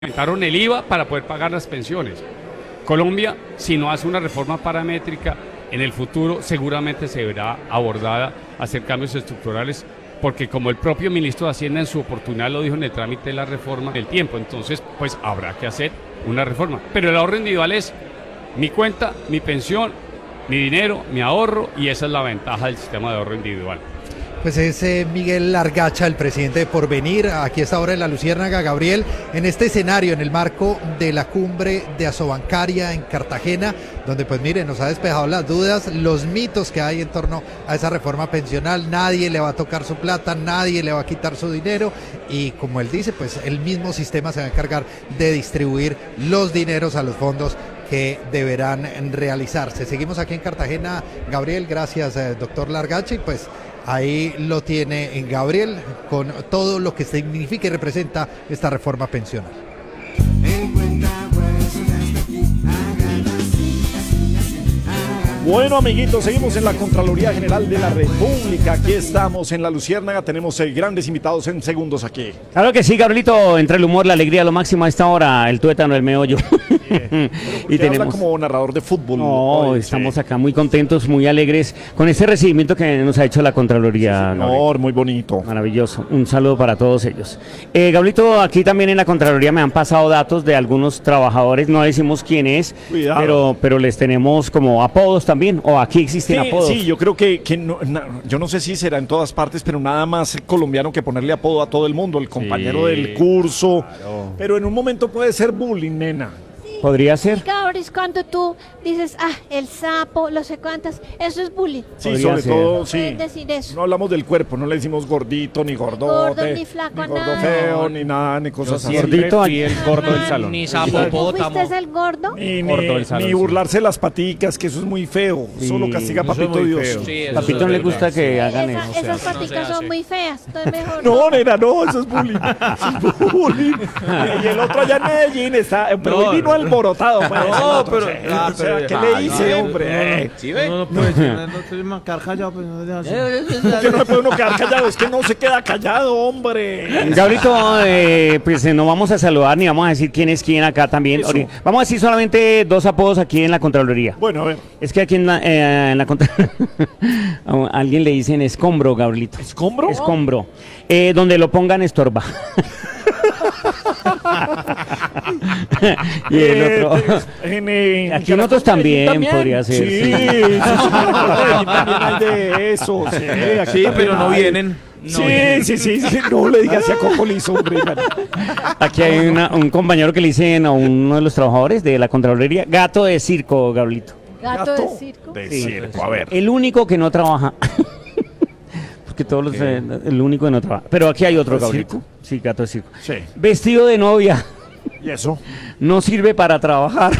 Aumentaron el IVA para poder pagar las pensiones. Colombia, si no hace una reforma paramétrica, en el futuro seguramente se verá abordada a hacer cambios estructurales, porque como el propio ministro de Hacienda en su oportunidad lo dijo en el trámite de la reforma del tiempo, entonces pues habrá que hacer una reforma. Pero el ahorro individual es mi cuenta, mi pensión, mi dinero, mi ahorro, y esa es la ventaja del sistema de ahorro individual. Pues es Miguel Largacha, el presidente de Porvenir, aquí está ahora en La Luciérnaga. Gabriel, en este escenario, en el marco de la cumbre de Asobancaria en Cartagena, donde pues mire, nos ha despejado las dudas, los mitos que hay en torno a esa reforma pensional. Nadie le va a tocar su plata, nadie le va a quitar su dinero, y como él dice, pues el mismo sistema se va a encargar de distribuir los dineros a los fondos que deberán realizarse. Seguimos aquí en Cartagena, Gabriel, gracias doctor Largacha, y pues ahí lo tiene en Gabriel con todo lo que significa y representa esta reforma pensional. Bueno, amiguitos, seguimos en la Contraloría General de la República. Aquí estamos en La Luciérnaga, tenemos grandes invitados en segundos aquí. Claro que sí, Gabrielito, entre el humor, la alegría, lo máximo a esta hora, el tuétano, el meollo. Y tenemos como narrador de fútbol. No, estamos acá muy contentos, muy alegres con este recibimiento que nos ha hecho la Contraloría. Sí, señor, muy bonito. Maravilloso, un saludo para todos ellos. Gabrielito, aquí también en la Contraloría me han pasado datos de algunos trabajadores, no decimos quién es, pero les tenemos como apodos también, o aquí existen apodos. Sí, yo creo que no, yo no sé si será en todas partes, pero nada más colombiano que ponerle apodo a todo el mundo, el compañero del curso, claro. Pero en un momento puede ser bullying, nena. ¿Podría ser? Cabris, cuando tú dices, el sapo, no sé cuántas, eso es bullying. Sí, sobre todo, sí. Pueden decir eso. No hablamos del cuerpo, no le decimos gordito, ni gordote, gordo, ni flaco, ni gordo feo, ni nada, ni cosas así. Gordito, y el gordo del salón. Ni sapopótamo. ¿Fuiste el gordo? Ni burlarse las paticas, que eso es muy feo. Sí, solo castiga Papito Dios. Sí, Papito no le gusta que hagan eso. Esas paticas son muy feas, entonces mejor no, nena, no, eso es bullying. Eso es bullying. Y el otro allá en Medellín está, pero hoy vino alborotado. No, pero o sea, ¿qué le hice, hombre? ¿Sí ve? No puede quedar callado, pues no deja así. Que no puede uno quedar callado, es que no se queda callado, hombre. Gabrielito, pues no vamos a saludar ni vamos a decir quién es quién acá también. Vamos a decir solamente dos apodos aquí en la Contraloría. Bueno, a ver. Es que aquí en la Contraloría a alguien le dicen escombro, Gabrielito. ¿Escombro? Escombro. Donde lo pongan estorba. Y el otro. Aquí nosotros también podría ser. Sí, también hay de eso. Sí, pero no vienen. Sí, no le digas a Coco Lizo, hombre. Aquí hay un compañero que le dicen a uno de los trabajadores de la Contraloría, gato de circo, Gabrielito. ¿Gato de circo? De circo, a ver. El único que no trabaja. Porque todos los, el único que no trabaja. Pero aquí hay otro, Gabrielito. Sí, gato de circo. Sí. Vestido de novia. ¿Y eso? No sirve para trabajar.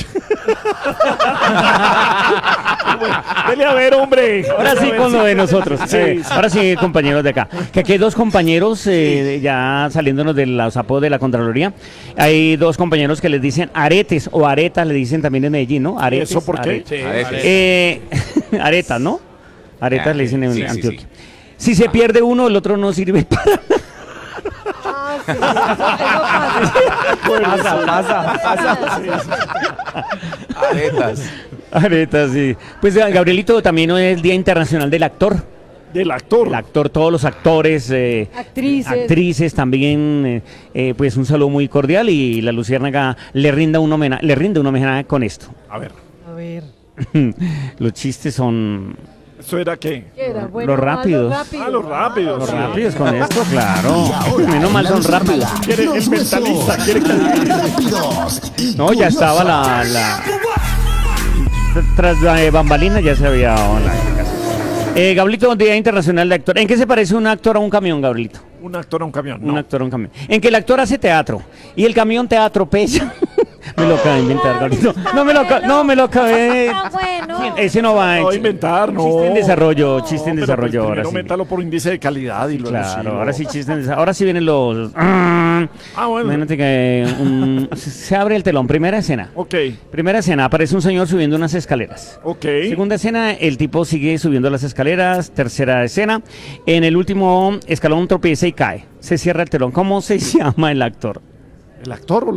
Dele a ver, hombre. Ahora sí con lo de nosotros. Sí. Ahora sí, compañeros de acá. Que aquí hay dos compañeros, ya saliéndonos de los apodos de la Contraloría. Hay dos compañeros que les dicen aretes o aretas, le dicen también en Medellín, ¿no? Aretes. ¿Eso por qué? Sí, aretas, ¿no? Aretas le dicen en sí, Antioquia. sí. Si se pierde uno, el otro no sirve para nada. Pasa. Aretas, sí. Pues Gabrielito, también hoy es el Día Internacional del Actor. Del actor. El actor, todos los actores, actrices también, pues un saludo muy cordial, y la Luciérnaga le rinde un homenaje con esto. A ver. Los chistes son... ¿Eso era qué? Los rápidos. Los rápidos. Los rápidos con esto, claro. Menos mal son rápidos. ¿Quiere el mentalista? ¿Quiere que... No, ya estaba tras la bambalina ya se había Gabrielito, Día Internacional de Actor. ¿En qué se parece un actor a un camión, Gabrielito? Un actor a un camión, Un actor a un camión. En que el actor hace teatro y el camión te atropella. Me lo acabé de inventar, Gabrielito. No me lo acabé. Está bueno. Ese no va a inventar, no. Chiste en desarrollo, ahora sí. Métalo por índice de calidad y luego claro, ahora sí chiste en desarrollo. Ahora sí vienen los... bueno. Imagínate que se abre el telón. Primera escena. Ok. Primera escena, aparece un señor subiendo unas escaleras. Ok. Segunda escena, el tipo sigue subiendo las escaleras. Tercera escena, en el último escalón tropieza y cae. Se cierra el telón. ¿Cómo se llama el actor? ¿El actor o